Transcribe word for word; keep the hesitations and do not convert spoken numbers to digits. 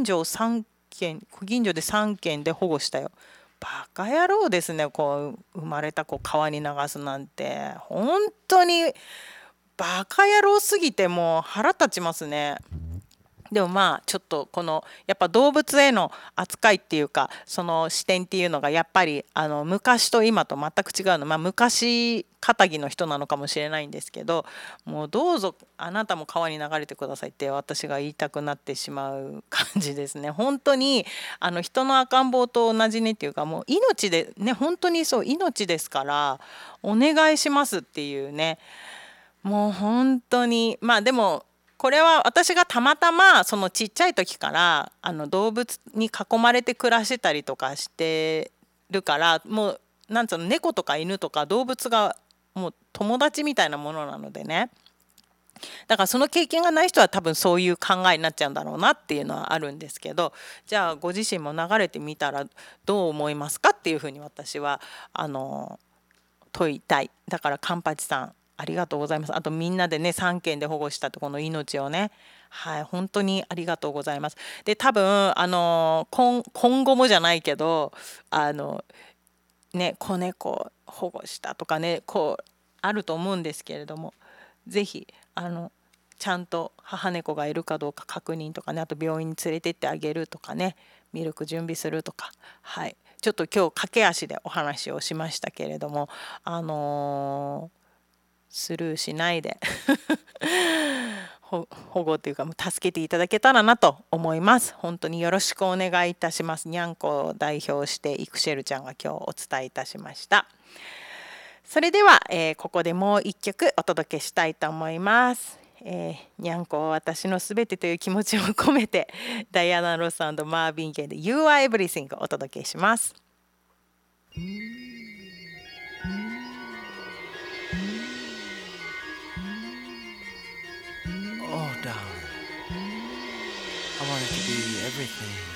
近所をさんけん近所でさんけんで保護したよ。バカ野郎ですね。こう生まれた子川に流すなんて本当にバカ野郎すぎてもう腹立ちますね。でもまあちょっとこのやっぱ動物への扱いっていうかその視点っていうのがやっぱりあの昔と今と全く違うの、まあ、昔かの人なのかもしれないんですけど、もうどうぞあなたも川に流れてくださいって私が言いたくなってしまう感じですね。本当にあの人の赤ん坊と同じねっていうか、もう命でね、本当にそう命ですからお願いしますっていうね。もう本当にまあでもこれは私がたまたまそのちっちゃい時からあの動物に囲まれて暮らしてたりとかしてるから、もうなんつうの、猫とか犬とか動物がもう友達みたいなものなのでね。だからその経験がない人は多分そういう考えになっちゃうんだろうなっていうのはあるんですけど、じゃあご自身も流れてみたらどう思いますかっていうふうに私はあの問いたい。だからカンパチさんありがとうございます。あとみんなでねさんけんで保護したとこの命をね、はい本当にありがとうございます。で多分あの今今後もじゃないけどあのね子猫保護したとかねこうあると思うんですけれども、ぜひあのちゃんと母猫がいるかどうか確認とかね、あと病院に連れてってあげるとかね、ミルク準備するとか、はいちょっと今日駆け足でお話をしましたけれども、あのースルーしないで保護というか助けていただけたらなと思います。本当によろしくお願いいたします。にゃんこを代表してイクシェルちゃんが今日お伝えいたしました。それでは、えーここでもう一曲お届けしたいと思います。えーにゃんこを私のすべてという気持ちを込めてダイアナ・ロス&マーヴィン・ゲイで You Are Everything をお届けします。 Oh, darling, I wanted to be everything.